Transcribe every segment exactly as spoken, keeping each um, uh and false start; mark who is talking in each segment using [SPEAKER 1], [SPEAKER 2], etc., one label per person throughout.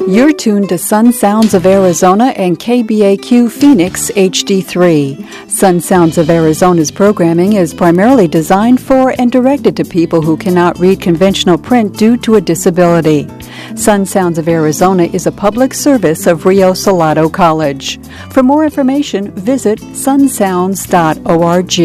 [SPEAKER 1] You're tuned to Sun Sounds of Arizona and K B A Q Phoenix H D three. Sun Sounds of Arizona's programming is primarily designed for and directed to people who cannot read conventional print due to a disability. Sun Sounds of Arizona is a public service of Rio Salado College. For more information, visit sun sounds dot org.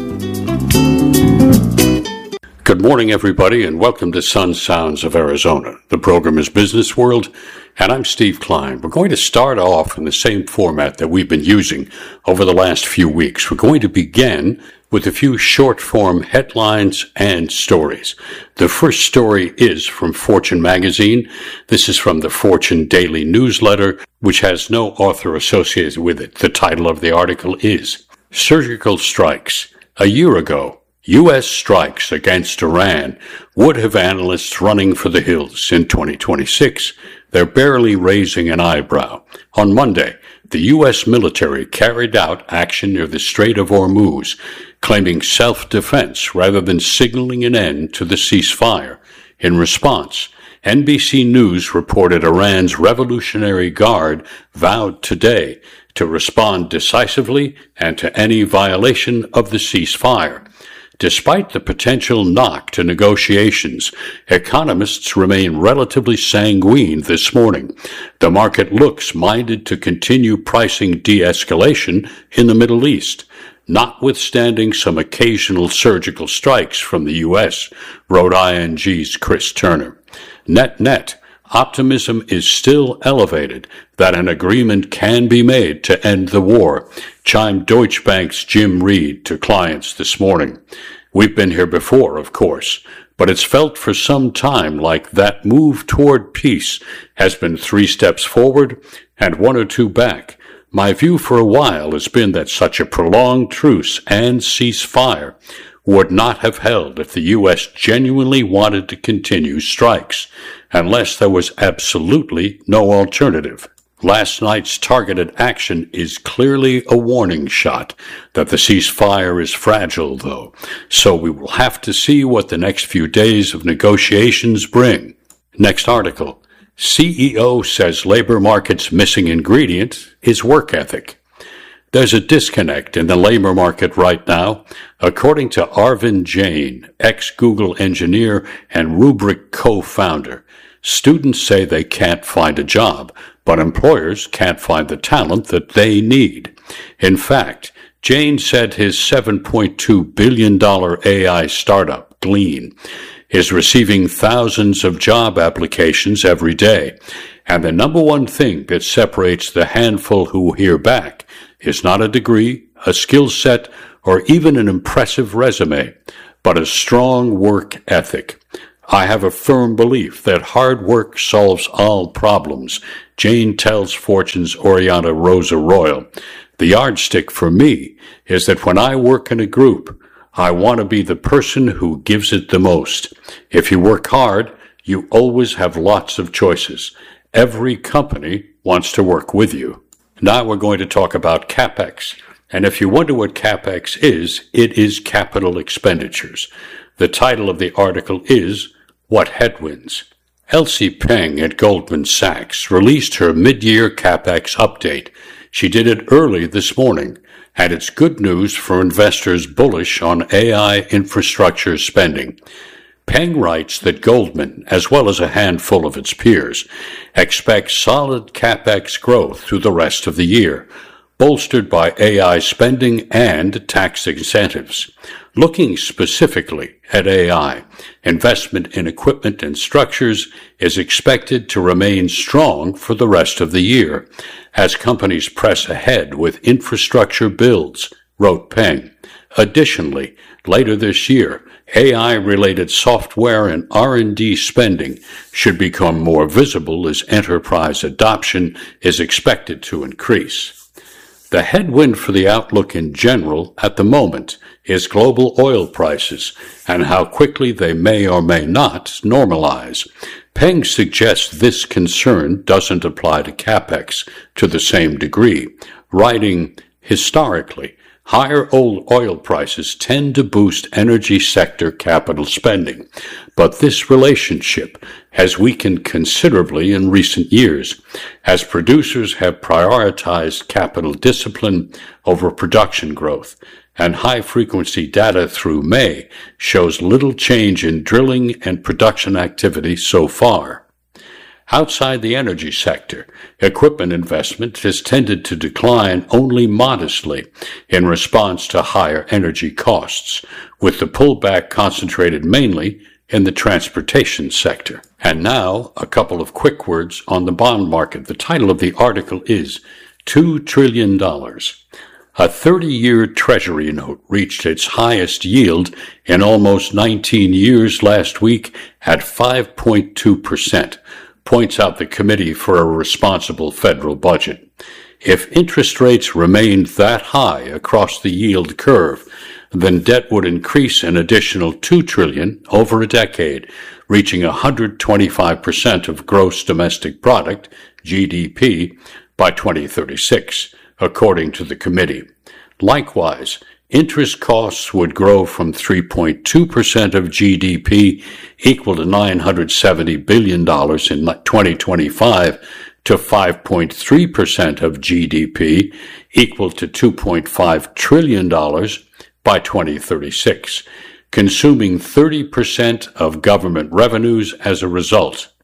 [SPEAKER 2] Good morning, everybody, and welcome to Sun Sounds of Arizona. The program is Business World, and I'm Steve Klein. We're going to start off in the same format that we've been using over the last few weeks. We're going to begin with a few short-form headlines and stories. The first story is from Fortune magazine. This is from the Fortune Daily Newsletter, which has no author associated with it. The title of the article is Surgical Strikes. A year ago, U S strikes against Iran would have analysts running for the hills. In twenty twenty-six, they're barely raising an eyebrow. On Monday, the U S military carried out action near the Strait of Hormuz, claiming self-defense rather than signaling an end to the ceasefire. In response, N B C News reported Iran's Revolutionary Guard vowed today to respond decisively and to any violation of the ceasefire. Despite the potential knock to negotiations, economists remain relatively sanguine this morning. The market looks minded to continue pricing de-escalation in the Middle East, notwithstanding some occasional surgical strikes from the U S, wrote I N G's Chris Turner. Net-net, optimism is still elevated that an agreement can be made to end the war, chimed Deutsche Bank's Jim Reed to clients this morning. We've been here before, of course, but it's felt for some time like that move toward peace has been three steps forward and one or two back. My view for a while has been that such a prolonged truce and ceasefire would not have held if the U S genuinely wanted to continue strikes, unless there was absolutely no alternative. Last night's targeted action is clearly a warning shot that the ceasefire is fragile, though, so we will have to see what the next few days of negotiations bring. Next article. C E O says labor market's missing ingredient is work ethic. There's a disconnect in the labor market right now. According to Arvind Jain, ex-Google engineer and Rubrik co-founder, students say they can't find a job, but employers can't find the talent that they need. In fact, Jain said his seven point two billion dollars A I startup, Glean, is receiving thousands of job applications every day, and the number one thing that separates the handful who hear back is not a degree, a skill set, or even an impressive resume, but a strong work ethic. I have a firm belief that hard work solves all problems, Jain tells Fortune's Oriana Rosa Royal. The yardstick for me is that when I work in a group, I want to be the person who gives it the most. If you work hard, you always have lots of choices. Every company wants to work with you. Now we're going to talk about CapEx. And if you wonder what CapEx is, it is capital expenditures. The title of the article is What Headwinds? Elsie Peng at Goldman Sachs released her mid-year CapEx update. She did it early this morning, and it's good news for investors bullish on A I infrastructure spending. Peng writes that Goldman, as well as a handful of its peers, expect solid CapEx growth through the rest of the year, bolstered by A I spending and tax incentives. Looking specifically at A I, investment in equipment and structures is expected to remain strong for the rest of the year as companies press ahead with infrastructure builds, wrote Peng. Additionally, later this year, A I-related software and R and D spending should become more visible as enterprise adoption is expected to increase. The headwind for the outlook in general at the moment is global oil prices and how quickly they may or may not normalize. Peng suggests this concern doesn't apply to CapEx to the same degree, writing, historically, Higher oil prices tend to boost energy sector capital spending, but this relationship has weakened considerably in recent years as producers have prioritized capital discipline over production growth, and high-frequency data through May shows little change in drilling and production activity so far. Outside the energy sector, equipment investment has tended to decline only modestly in response to higher energy costs, with the pullback concentrated mainly in the transportation sector. And now, a couple of quick words on the bond market. The title of the article is two trillion dollars. A thirty-year Treasury note reached its highest yield in almost nineteen years last week at five point two percent. Points out the Committee for a Responsible Federal Budget. If interest rates remained that high across the yield curve, then debt would increase an additional two trillion dollars over a decade, reaching one hundred twenty-five percent of gross domestic product, G D P, by twenty thirty-six, according to the committee. Likewise, interest costs would grow from three point two percent of G D P, equal to nine hundred seventy billion dollars in twenty twenty-five, to five point three percent of G D P, equal to two point five trillion dollars by twenty thirty-six, consuming thirty percent of government revenues as a result.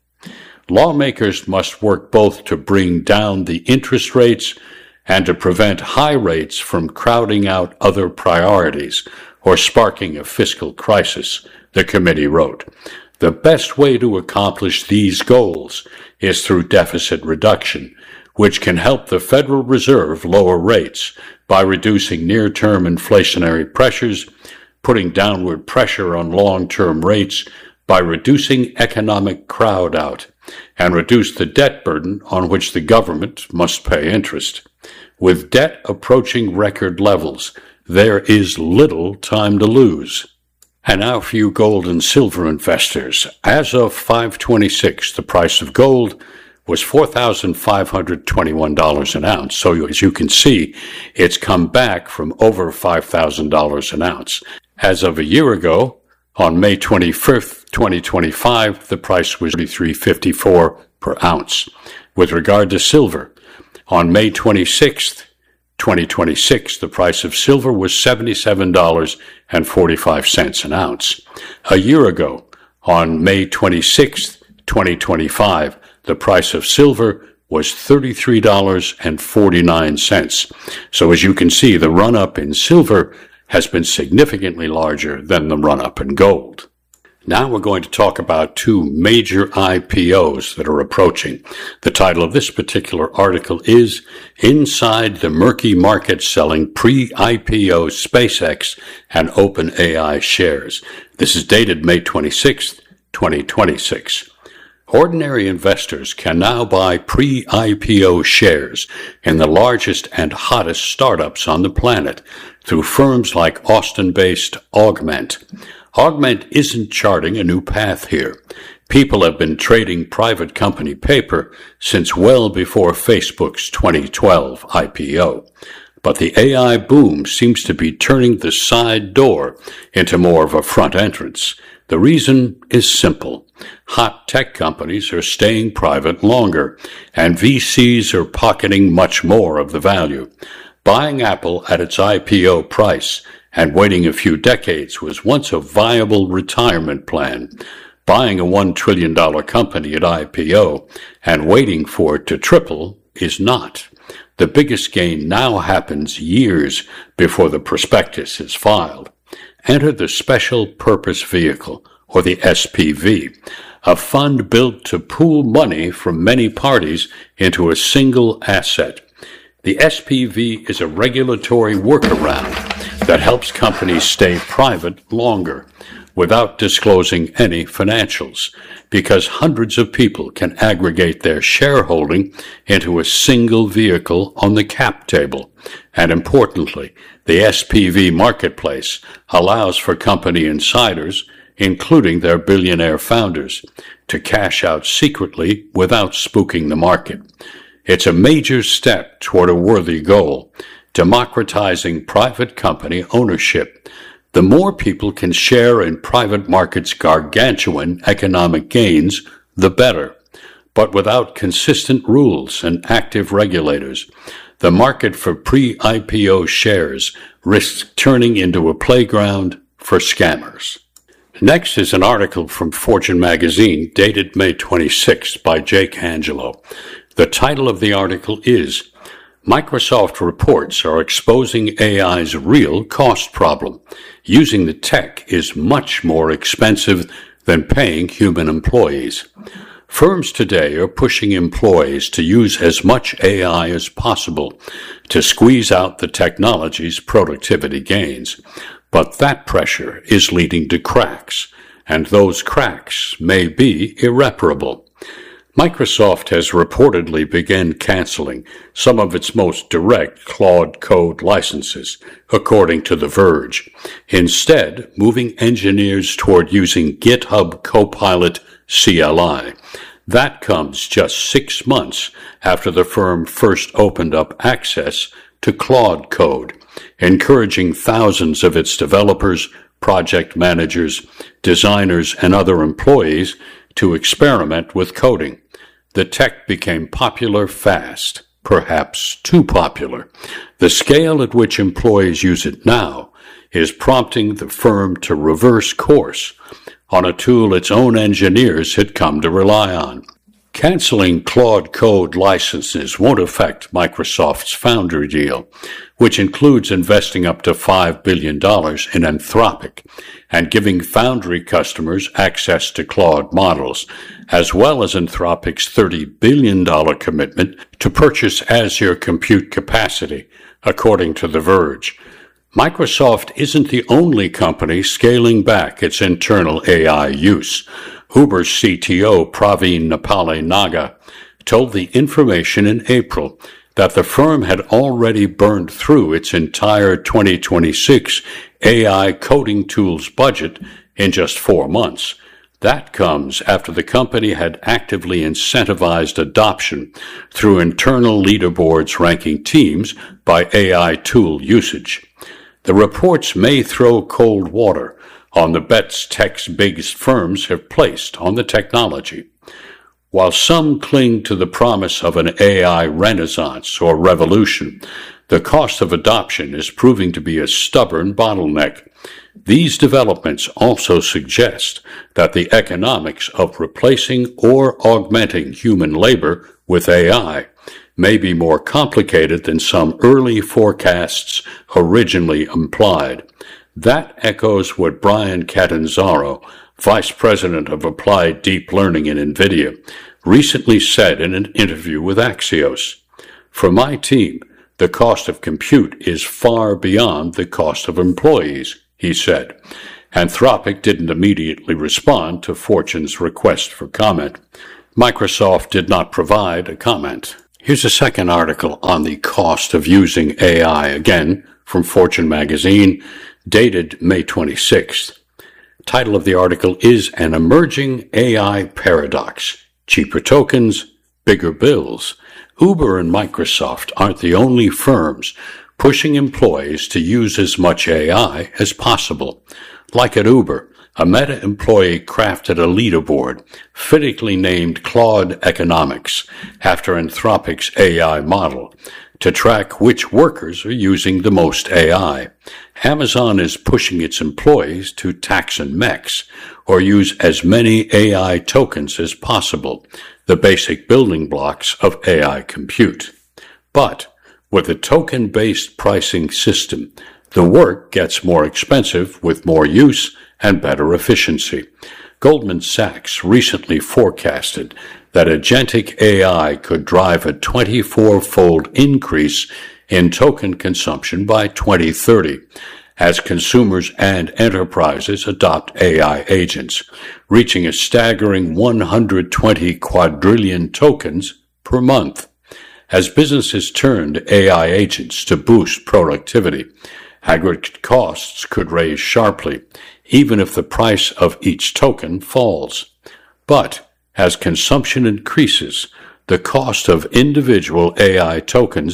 [SPEAKER 2] Lawmakers must work both to bring down the interest rates and to prevent high rates from crowding out other priorities or sparking a fiscal crisis, the committee wrote. The best way to accomplish these goals is through deficit reduction, which can help the Federal Reserve lower rates by reducing near-term inflationary pressures, putting downward pressure on long-term rates by reducing economic crowd out, and reduce the debt burden on which the government must pay interest. With debt approaching record levels, there is little time to lose. And now for you gold and silver investors. As of five twenty-six, the price of gold was four thousand five hundred twenty-one dollars an ounce. So as you can see, it's come back from over five thousand dollars an ounce. As of a year ago, on May twenty-fifth, twenty twenty-five, the price was thirty-three fifty-four per ounce. With regard to silver, on May twenty-sixth, twenty twenty-six, the price of silver was seventy-seven dollars and forty-five cents an ounce. A year ago, on May twenty-sixth, twenty twenty-five, the price of silver was thirty-three dollars and forty-nine cents. So as you can see, the run-up in silver has been significantly larger than the run-up in gold. Now we're going to talk about two major I P Os that are approaching. The title of this particular article is Inside the Murky Market Selling Pre-I P O SpaceX and OpenAI Shares. This is dated May twenty-sixth, twenty twenty-six. Ordinary investors can now buy pre-I P O shares in the largest and hottest startups on the planet through firms like Austin-based Augment. Augment isn't charting a new path here. People have been trading private company paper since well before Facebook's twenty twelve I P O. But the A I boom seems to be turning the side door into more of a front entrance. The reason is simple. Hot tech companies are staying private longer, and V Cs are pocketing much more of the value. Buying Apple at its I P O price and waiting a few decades was once a viable retirement plan. Buying a one trillion dollars company at I P O and waiting for it to triple is not. The biggest gain now happens years before the prospectus is filed. Enter the Special Purpose Vehicle, or the S P V, a fund built to pool money from many parties into a single asset. The S P V is a regulatory workaround that helps companies stay private longer without disclosing any financials, because hundreds of people can aggregate their shareholding into a single vehicle on the cap table. And importantly, the S P V marketplace allows for company insiders, including their billionaire founders, to cash out secretly without spooking the market. It's a major step toward a worthy goal, democratizing private company ownership. The more people can share in private markets' gargantuan economic gains, the better. But without consistent rules and active regulators, the market for pre-I P O shares risks turning into a playground for scammers. Next is an article from Fortune magazine dated May twenty-sixth by Jake Angelo. The title of the article is Microsoft Reports Are Exposing A I's Real Cost Problem. Using the tech is much more expensive than paying human employees. Firms today are pushing employees to use as much A I as possible to squeeze out the technology's productivity gains. But that pressure is leading to cracks, and those cracks may be irreparable. Microsoft has reportedly begun canceling some of its most direct Claude Code licenses, according to The Verge, instead moving engineers toward using GitHub Copilot C L I. That comes just six months after the firm first opened up access to Claude Code, encouraging thousands of its developers, project managers, designers, and other employees to experiment with coding. The tech became popular fast, perhaps too popular. The scale at which employees use it now is prompting the firm to reverse course on a tool its own engineers had come to rely on. Canceling Claude Code licenses won't affect Microsoft's Foundry deal, which includes investing up to five billion dollars in Anthropic and giving Foundry customers access to Claude models, as well as Anthropic's thirty billion dollars commitment to purchase Azure compute capacity, according to The Verge. Microsoft isn't the only company scaling back its internal A I use. Uber's C T O Praveen Napali Naga told The Information in April that the firm had already burned through its entire twenty twenty-six A I coding tools budget in just four months. That comes after the company had actively incentivized adoption through internal leaderboards ranking teams by A I tool usage. The reports may throw cold water on the bets tech's biggest firms have placed on the technology. While some cling to the promise of an A I renaissance or revolution, the cost of adoption is proving to be a stubborn bottleneck. These developments also suggest that the economics of replacing or augmenting human labor with A I may be more complicated than some early forecasts originally implied. That echoes what Brian Catanzaro, Vice President of Applied Deep Learning in NVIDIA, recently said in an interview with Axios. For my team, the cost of compute is far beyond the cost of employees, he said. Anthropic didn't immediately respond to Fortune's request for comment. Microsoft did not provide a comment. Here's a second article on the cost of using A I, again from Fortune magazine, dated May twenty-sixth. Title of the article is An Emerging A I Paradox. Cheaper tokens, bigger bills. Uber and Microsoft aren't the only firms pushing employees to use as much A I as possible. Like at Uber, a Meta employee crafted a leaderboard, fittingly named Claude Economics, after Anthropic's A I model, to track which workers are using the most A I. Amazon is pushing its employees to tax and mex, or use as many A I tokens as possible, the basic building blocks of A I compute. But with a token-based pricing system, the work gets more expensive with more use and better efficiency. Goldman Sachs recently forecasted that agentic A I could drive a twenty-four-fold increase in token consumption by twenty thirty, as consumers and enterprises adopt A I agents, reaching a staggering one hundred twenty quadrillion tokens per month. As businesses turn to A I agents to boost productivity, aggregate costs could rise sharply, even if the price of each token falls. But as consumption increases, the cost of individual A I tokens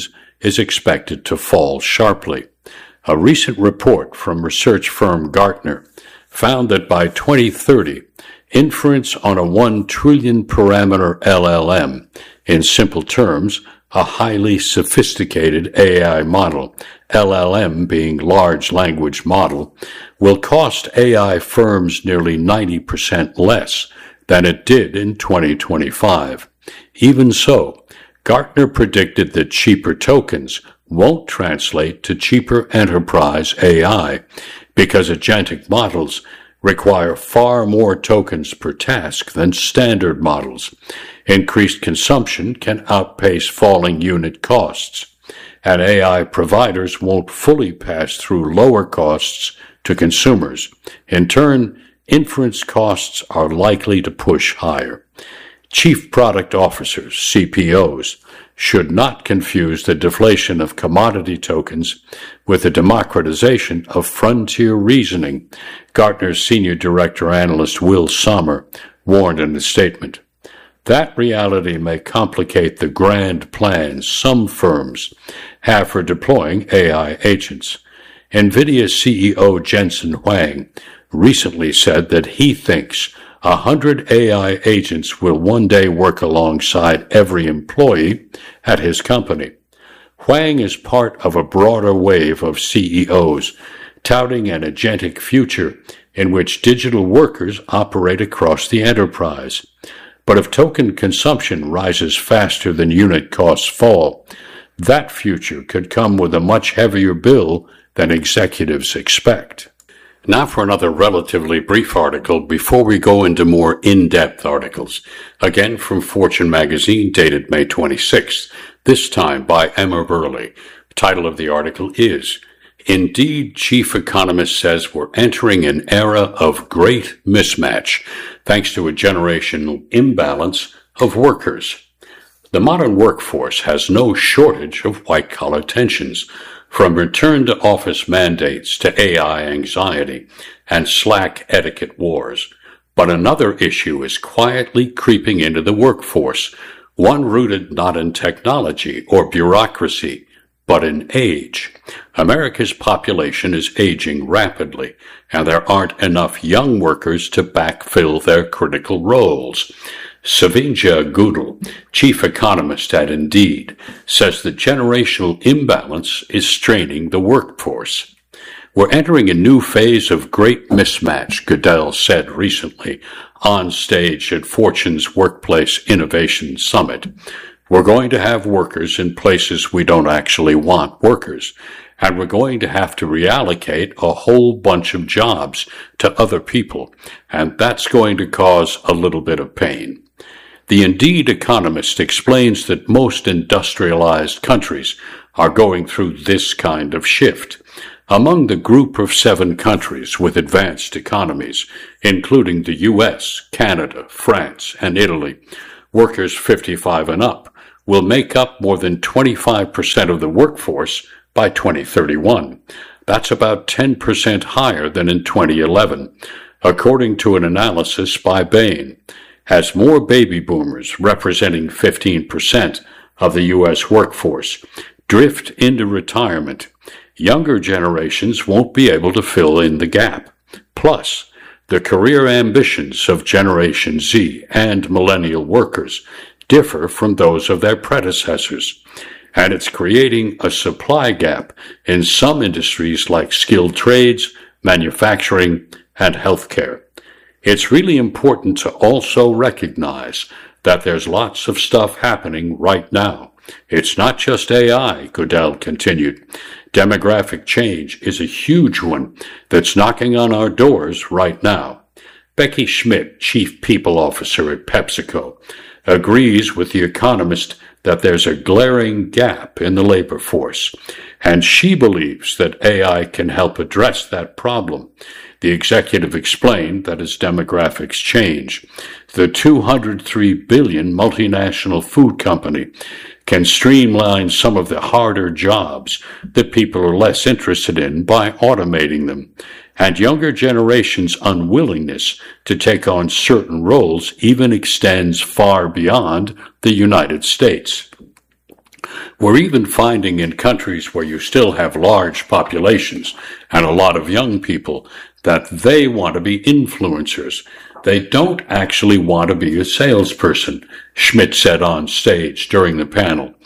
[SPEAKER 2] is expected to fall sharply. A recent report from research firm Gartner found that by twenty thirty, inference on a one trillion parameter L L M, in simple terms, a highly sophisticated A I model, L L M being large language model, will cost A I firms nearly ninety percent less than it did in twenty twenty-five. Even so, Gartner predicted that cheaper tokens won't translate to cheaper enterprise A I because agentic models require far more tokens per task than standard models. Increased consumption can outpace falling unit costs, and A I providers won't fully pass through lower costs to consumers. In turn, inference costs are likely to push higher. Chief Product Officers, C P Os, should not confuse the deflation of commodity tokens with the democratization of frontier reasoning, Gartner's Senior Director Analyst Will Sommer warned in a statement. That reality may complicate the grand plans some firms have for deploying A I agents. NVIDIA C E O Jensen Huang recently said that he thinks a hundred A I agents will one day work alongside every employee at his company. Huang is part of a broader wave of C E Os touting an agentic future in which digital workers operate across the enterprise. But if token consumption rises faster than unit costs fall, that future could come with a much heavier bill than executives expect. Now for another relatively brief article before we go into more in-depth articles. Again from Fortune magazine, dated May twenty-sixth, this time by Emma Burley. The title of the article is, Indeed, Chief Economist Says We're Entering an Era of Great Mismatch, thanks to a generational imbalance of workers. The modern workforce has no shortage of white-collar tensions, from return-to-office mandates to A I anxiety and Slack etiquette wars. But another issue is quietly creeping into the workforce, one rooted not in technology or bureaucracy, but in age. America's population is aging rapidly, and there aren't enough young workers to backfill their critical roles. Savinja Goodal, chief economist at Indeed, says the generational imbalance is straining the workforce. We're entering a new phase of great mismatch, Goodal said recently on stage at Fortune's Workplace Innovation Summit. We're going to have workers in places we don't actually want workers, and we're going to have to reallocate a whole bunch of jobs to other people, and that's going to cause a little bit of pain. The Indeed economist explains that most industrialized countries are going through this kind of shift. Among the group of seven countries with advanced economies, including the U S, Canada, France, and Italy, workers fifty-five and up will make up more than twenty-five percent of the workforce by twenty thirty-one. That's about ten percent higher than in twenty eleven, according to an analysis by Bain. As more baby boomers, representing fifteen percent of the U S workforce, drift into retirement, younger generations won't be able to fill in the gap. Plus, the career ambitions of Generation Z and millennial workers differ from those of their predecessors, and it's creating a supply gap in some industries like skilled trades, manufacturing, and healthcare. It's really important to also recognize that there's lots of stuff happening right now. It's not just A I, Goodal continued. Demographic change is a huge one that's knocking on our doors right now. Becky Schmidt, Chief People Officer at PepsiCo, agrees with the economist that there's a glaring gap in the labor force, and she believes that A I can help address that problem. The executive explained that as demographics change, the two hundred three billion dollars multinational food company can streamline some of the harder jobs that people are less interested in by automating them, and younger generations' unwillingness to take on certain roles even extends far beyond the United States. We're even finding in countries where you still have large populations and a lot of young people that they want to be influencers. They don't actually want to be a salesperson, Schmidt said on stage during the panel.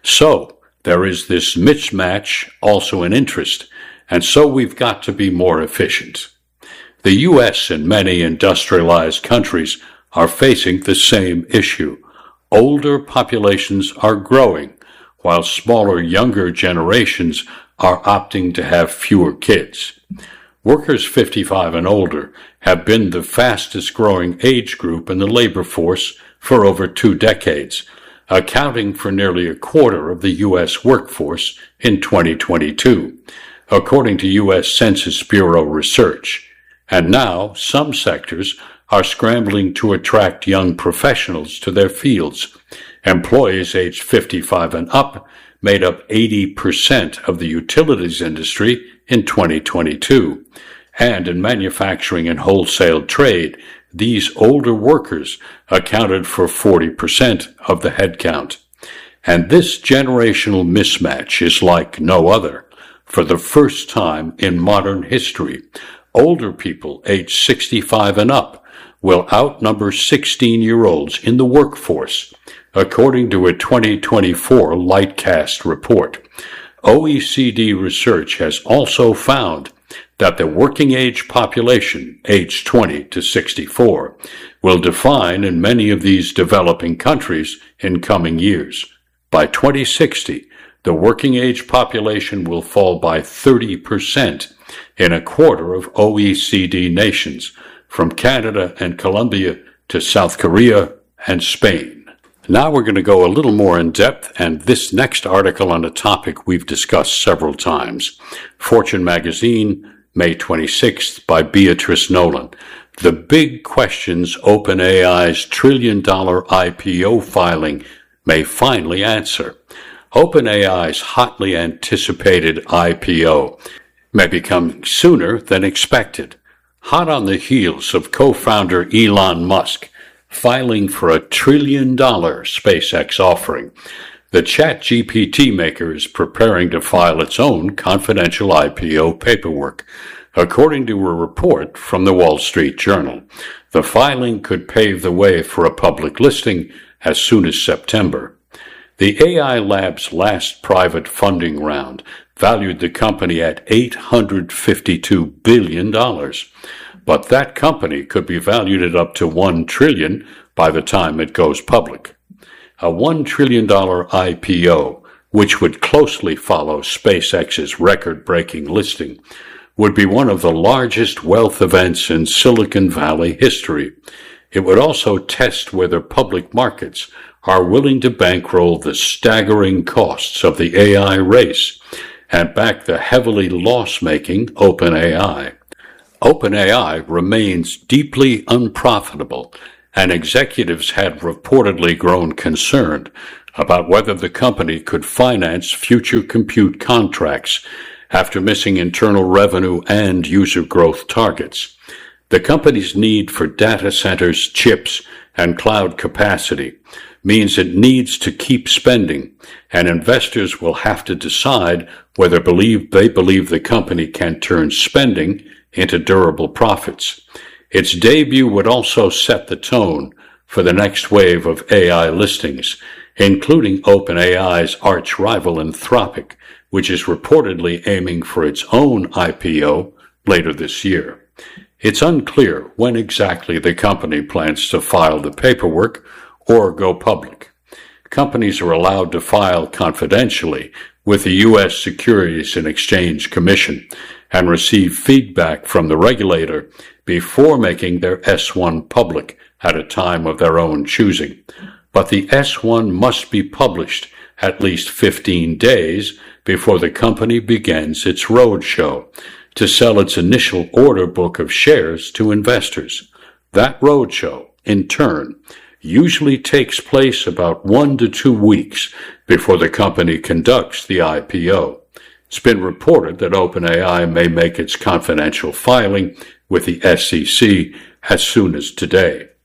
[SPEAKER 2] So there is this mismatch also in interest, and so we've got to be more efficient. The U S and many industrialized countries are facing the same issue. Older populations are growing, while smaller, younger generations are opting to have fewer kids. Workers fifty-five and older have been the fastest growing age group in the labor force for over two decades, accounting for nearly a quarter of the U S workforce in twenty twenty-two, according to U S Census Bureau research. And now some sectors are scrambling to attract young professionals to their fields. Employees aged fifty-five and up made up eighty percent of the utilities industry in twenty twenty-two. And in manufacturing and wholesale trade, these older workers accounted for forty percent of the headcount. And this generational mismatch is like no other. For the first time in modern history, older people aged sixty-five and up will outnumber sixteen-year-olds in the workforce, according to a twenty twenty-four Lightcast report. O E C D research has also found that the working age population, aged twenty to sixty-four, will decline in many of these developing countries in coming years. By twenty sixty, the working age population will fall by thirty percent in a quarter of O E C D nations, from Canada and Colombia to South Korea and Spain. Now we're going to go a little more in depth, and this next article on a topic we've discussed several times. Fortune magazine, May twenty-sixth, by Beatrice Nolan. The big questions OpenAI's trillion-dollar I P O filing may finally answer. OpenAI's hotly anticipated I P O may be coming sooner than expected, hot on the heels of co-founder Elon Musk filing for a trillion-dollar SpaceX offering. The ChatGPT maker is preparing to file its own confidential I P O paperwork, according to a report from the Wall Street Journal. The filing could pave the way for a public listing as soon as September. The A I Lab's last private funding round valued the company at eight hundred fifty-two billion dollars. But that company could be valued at up to one trillion dollars by the time it goes public. A one trillion dollars I P O, which would closely follow SpaceX's record-breaking listing, would be one of the largest wealth events in Silicon Valley history. It would also test whether public markets are willing to bankroll the staggering costs of the A I race and back the heavily loss-making OpenAI. OpenAI remains deeply unprofitable, and executives had reportedly grown concerned about whether the company could finance future compute contracts after missing internal revenue and user growth targets. The company's need for data centers, chips, and cloud capacity means it needs to keep spending, and investors will have to decide whether believe they believe the company can turn spending into durable profits. Its debut would also set the tone for the next wave of A I listings, including OpenAI's arch-rival Anthropic, which is reportedly aiming for its own I P O later this year. It's unclear when exactly the company plans to file the paperwork or go public. Companies are allowed to file confidentially with the U S Securities and Exchange Commission and receive feedback from the regulator before making their S one public at a time of their own choosing. But the S one must be published at least fifteen days before the company begins its roadshow to sell its initial order book of shares to investors. That roadshow, in turn, usually takes place about one to two weeks before the company conducts the I P O. It's been reported that OpenAI may make its confidential filing with the S E C as soon as today.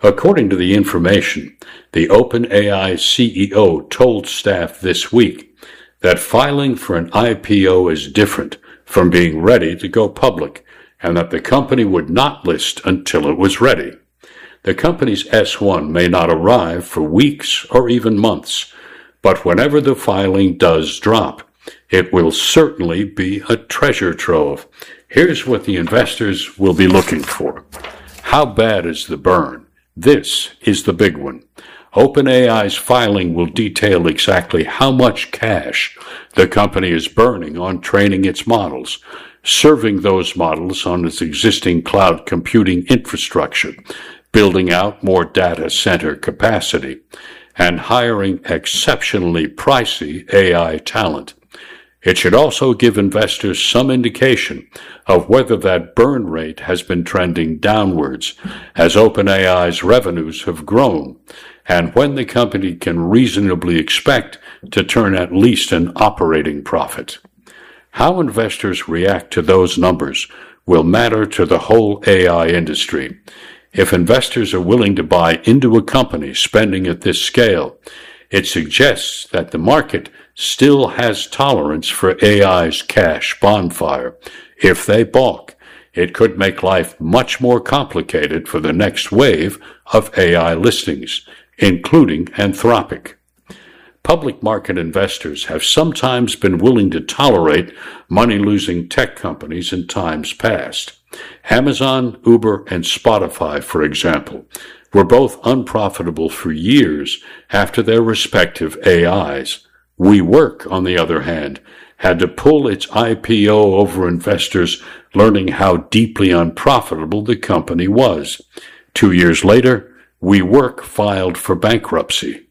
[SPEAKER 2] According to the information, the OpenAI C E O told staff this week that filing for an I P O is different from being ready to go public, and that the company would not list until it was ready. The company's S one may not arrive for weeks or even months, but whenever the filing does drop, it will certainly be a treasure trove. Here's what the investors will be looking for. How bad is the burn? This is the big one. OpenAI's filing will detail exactly how much cash the company is burning on training its models, serving those models on its existing cloud computing infrastructure, building out more data center capacity, and hiring exceptionally pricey A I talent. It should also give investors some indication of whether that burn rate has been trending downwards as OpenAI's revenues have grown, and when the company can reasonably expect to turn at least an operating profit. How investors react to those numbers will matter to the whole A I industry. If investors are willing to buy into a company spending at this scale, it suggests that the market still has tolerance for A I's cash bonfire. If they balk, it could make life much more complicated for the next wave of A I listings, including Anthropic. Public market investors have sometimes been willing to tolerate money-losing tech companies in times past. Amazon, Uber, and Spotify, for example, were both unprofitable for years after their respective A Is. WeWork, on the other hand, had to pull its I P O over investors learning how deeply unprofitable the company was. Two years later, WeWork filed for bankruptcy.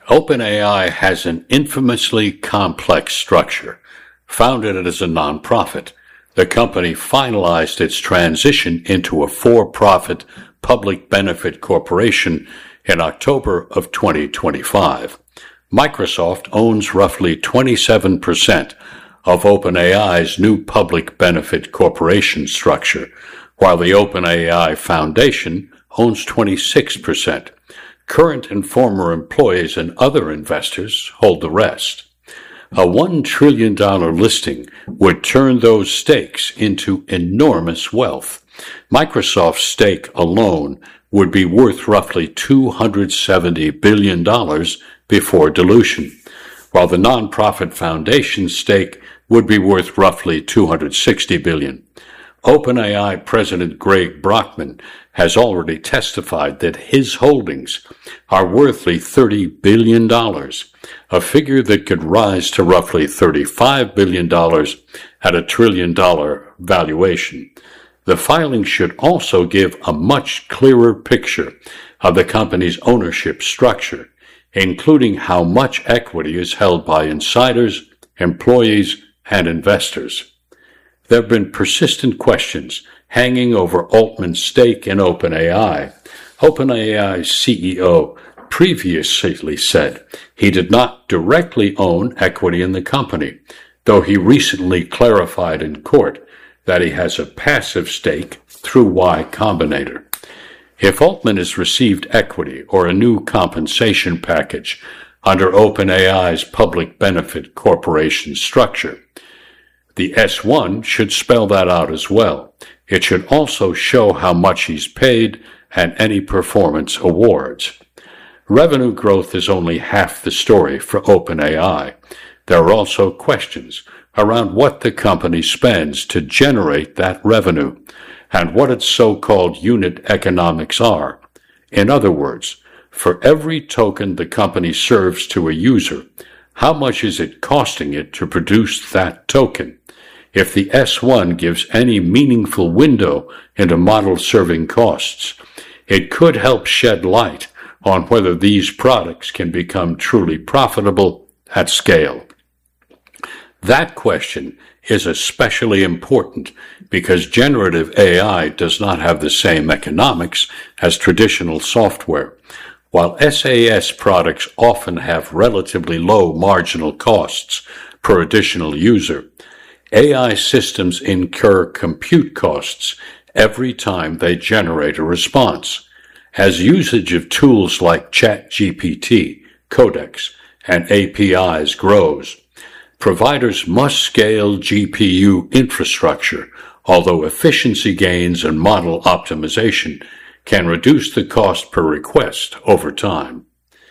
[SPEAKER 2] OpenAI has an infamously complex structure. Founded as a nonprofit, the company finalized its transition into a for-profit public benefit corporation in October of twenty twenty-five. Microsoft owns roughly twenty-seven percent of OpenAI's new public benefit corporation structure, while the OpenAI Foundation owns twenty-six percent. Current and former employees and other investors hold the rest. A one trillion dollars listing would turn those stakes into enormous wealth. Microsoft's stake alone would be worth roughly two hundred seventy billion dollars before dilution, while the nonprofit foundation's stake would be worth roughly two hundred sixty billion dollars. OpenAI President Greg Brockman has already testified that his holdings are worth thirty billion dollars, a figure that could rise to roughly thirty-five billion dollars at a trillion-dollar valuation. The filing should also give a much clearer picture of the company's ownership structure, including how much equity is held by insiders, employees, and investors. There have been persistent questions hanging over Altman's stake in OpenAI. OpenAI's C E O previously said he did not directly own equity in the company, though he recently clarified in court that he has a passive stake through Y Combinator. If Altman has received equity or a new compensation package under OpenAI's public benefit corporation structure, the S one should spell that out as well. It should also show how much he's paid and any performance awards. Revenue growth is only half the story for OpenAI. There are also questions around what the company spends to generate that revenue and what its so-called unit economics are. In other words, for every token the company serves to a user, how much is it costing it to produce that token? If the S one gives any meaningful window into model serving costs, it could help shed light on whether these products can become truly profitable at scale. That question is especially important because generative A I does not have the same economics as traditional software. While SaaS products often have relatively low marginal costs per additional user, A I systems incur compute costs every time they generate a response, As usage of tools like ChatGPT, Codex, and A P Is grows, providers must scale G P U infrastructure, although efficiency gains and model optimization can reduce the cost per request over time.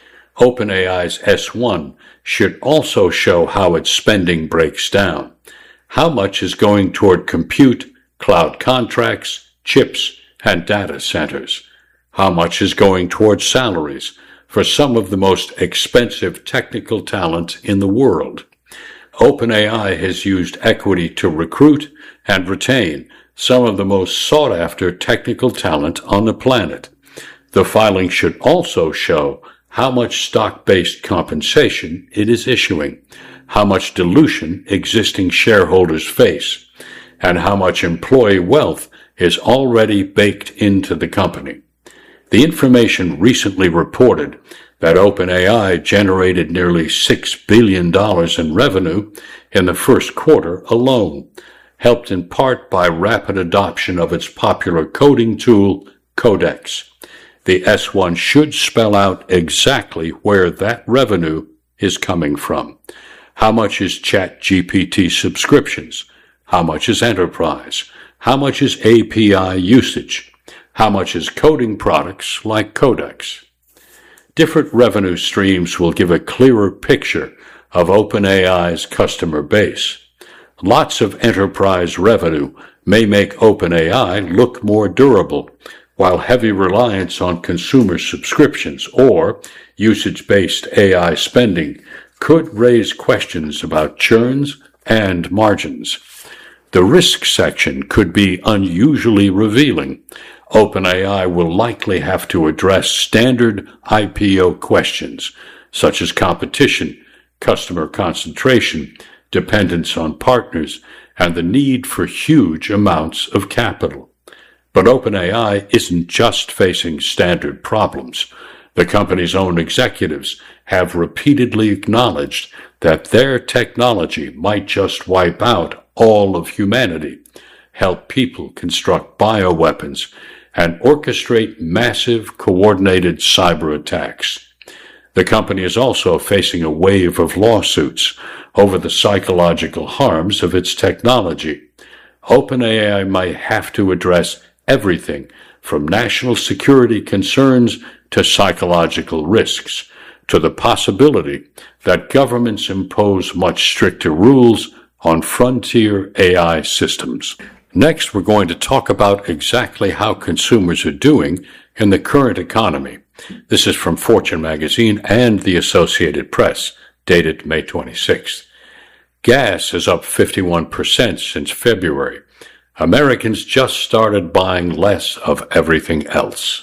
[SPEAKER 2] OpenAI's S one should also show how its spending breaks down. How much is going toward compute, cloud contracts, chips, and data centers? How much is going toward salaries for some of the most expensive technical talent in the world? OpenAI has used equity to recruit and retain some of the most sought-after technical talent on the planet. The filing should also show how much stock-based compensation it is issuing, how much dilution existing shareholders face, and how much employee wealth is already baked into the company. The information recently reported that OpenAI generated nearly six billion dollars in revenue in the first quarter alone, helped in part by rapid adoption of its popular coding tool, Codex. The S one should spell out exactly where that revenue is coming from. How much is ChatGPT subscriptions? How much is enterprise? How much is A P I usage? How much is coding products like Codex? Different revenue streams will give a clearer picture of OpenAI's customer base. Lots of enterprise revenue may make OpenAI look more durable, while heavy reliance on consumer subscriptions or usage-based A I spending could raise questions about churns and margins. The risk section could be unusually revealing. OpenAI will likely have to address standard I P O questions, such as competition, customer concentration, dependence on partners, and the need for huge amounts of capital. But OpenAI isn't just facing standard problems. The company's own executives have repeatedly acknowledged that their technology might just wipe out all of humanity, help people construct bioweapons, and orchestrate massive coordinated cyber attacks. The company is also facing a wave of lawsuits over the psychological harms of its technology. OpenAI might have to address everything from national security concerns to psychological risks, to the possibility that governments impose much stricter rules on frontier A I systems. Next, we're going to talk about exactly how consumers are doing in the current economy. This is from Fortune magazine and the Associated Press, dated May twenty-sixth. Gas is up fifty-one percent since February. Americans just started buying less of everything else.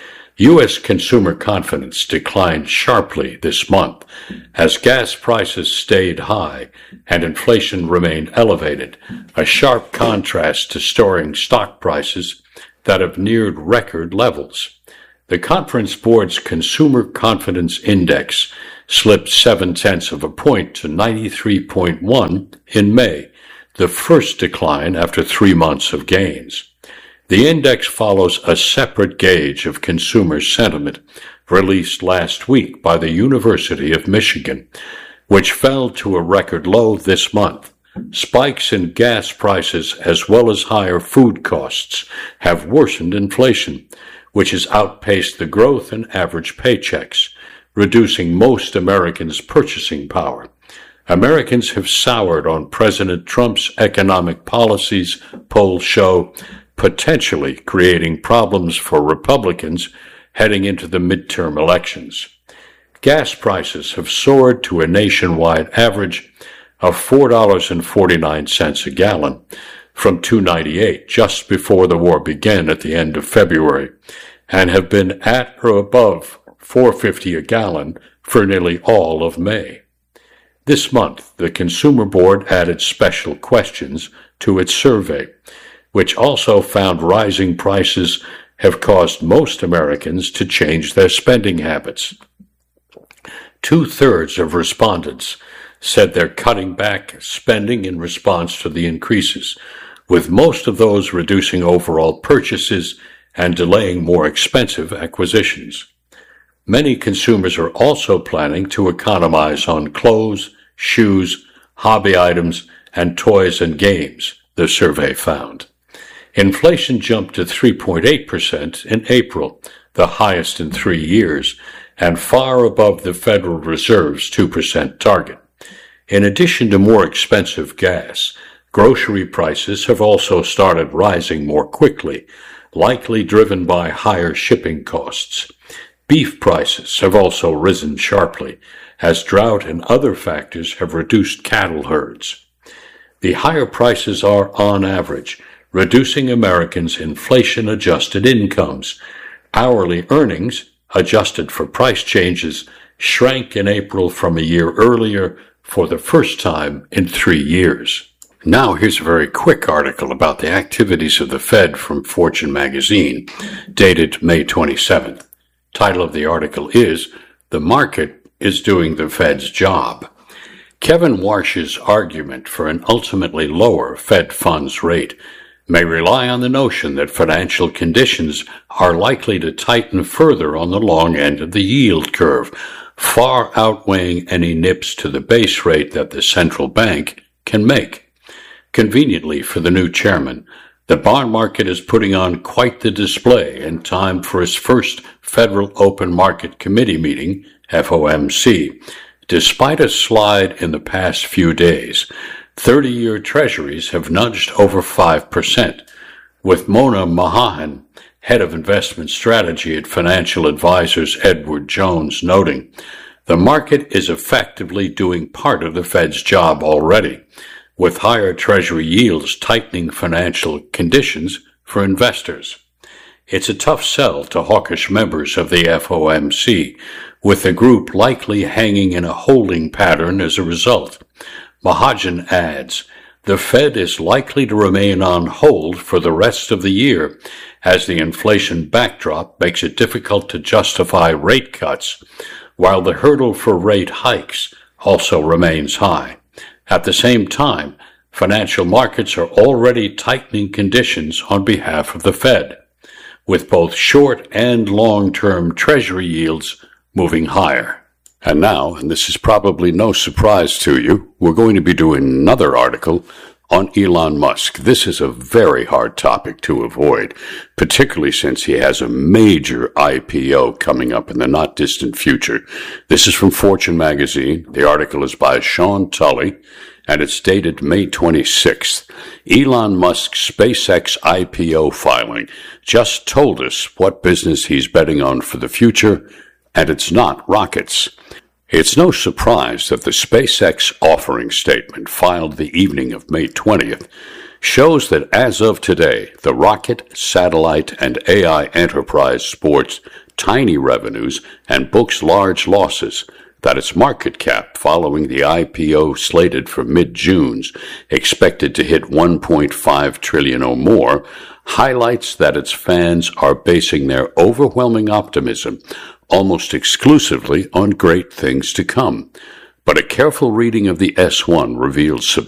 [SPEAKER 2] U S consumer confidence declined sharply this month as gas prices stayed high and inflation remained elevated, a sharp contrast to soaring stock prices that have neared record levels. The Conference Board's Consumer Confidence Index slipped seven-tenths of a point to ninety-three point one in May, the first decline after three months of gains. The index follows a separate gauge of consumer sentiment released last week by the University of Michigan, which fell to a record low this month. Spikes in gas prices as well as higher food costs have worsened inflation, which has outpaced the growth in average paychecks, reducing most Americans' purchasing power. Americans have soured on President Trump's economic policies, polls show, potentially creating problems for Republicans heading into the midterm elections. Gas prices have soared to a nationwide average of four dollars and forty-nine cents a gallon from two dollars and ninety-eight cents just before the war began at the end of February, and have been at or above four dollars and fifty cents a gallon for nearly all of May. This month, the Consumer Board added special questions to its survey, which also found rising prices have caused most Americans to change their spending habits. Two-thirds of respondents said they're cutting back spending in response to the increases, with most of those reducing overall purchases and delaying more expensive acquisitions. Many consumers are also planning to economize on clothes, shoes, hobby items, and toys and games, the survey found. Inflation jumped to three point eight percent in April, the highest in three years, and far above the Federal Reserve's two percent target. In addition to more expensive gas, grocery prices have also started rising more quickly, likely driven by higher shipping costs. Beef prices have also risen sharply, as drought and other factors have reduced cattle herds. The higher prices are, on average, reducing Americans' inflation-adjusted incomes. Hourly earnings, adjusted for price changes, shrank in April from a year earlier for the first time in three years. Now here's a very quick article about the activities of the Fed from Fortune magazine, dated May twenty-seventh. Title of the article is, "The Market is Doing the Fed's Job." Kevin Warsh's argument for an ultimately lower Fed funds rate may rely on the notion that financial conditions are likely to tighten further on the long end of the yield curve, far outweighing any nips to the base rate that the central bank can make. Conveniently for the new chairman, the bond market is putting on quite the display in time for its first Federal Open Market Committee meeting, F O M C. Despite a slide in the past few days, thirty-year treasuries have nudged over five percent, with Mona Mahajan, head of investment strategy at financial advisors Edward Jones, noting, "The market is effectively doing part of the Fed's job already, with higher treasury yields tightening financial conditions for investors." It's a tough sell to hawkish members of the F O M C, with the group likely hanging in a holding pattern as a result. Mahajan adds, "The Fed is likely to remain on hold for the rest of the year as the inflation backdrop makes it difficult to justify rate cuts, while the hurdle for rate hikes also remains high. At the same time, financial markets are already tightening conditions on behalf of the Fed, with both short and long-term treasury yields moving higher." And now, and this is probably no surprise to you, we're going to be doing another article on Elon Musk. This is a very hard topic to avoid, particularly since he has a major I P O coming up in the not-distant future. This is from Fortune magazine. The article is by Sean Tully, and it's dated May twenty-sixth. Elon Musk's SpaceX I P O filing just told us what business he's betting on for the future, and it's not rockets. It's no surprise that the SpaceX offering statement filed the evening of May twentieth shows that as of today, the rocket, satellite, and A I enterprise sports tiny revenues and books large losses, that its market cap following the I P O slated for mid-June's, expected to hit one point five trillion dollars or more, highlights that its fans are basing their overwhelming optimism almost exclusively on great things to come. But a careful reading of the S one reveals